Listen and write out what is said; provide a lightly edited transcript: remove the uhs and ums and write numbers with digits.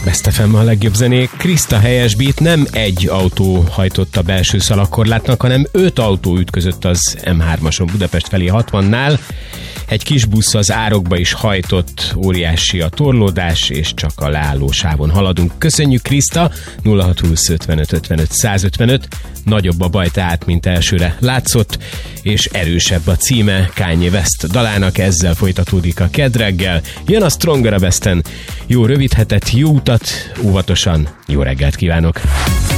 Best FM a legjobb zenék. Krista helyesbít, nem egy autó hajtott a belső szalagkorlátnak, hanem 5 autó ütközött az M3-ason Budapest felé 60-nál. Egy kis busz az árokba is hajtott, óriási a torlódás, és csak a leálló sávon haladunk. Köszönjük, Krista! 0620 55 55 155. Nagyobb a baj tehát, mint elsőre látszott, és erősebb a címe Kanye West dalának, ezzel folytatódik a kedreggel. Jön a Stronger a Besten. Jó rövid hetet, jó utat, óvatosan, jó reggelt kívánok!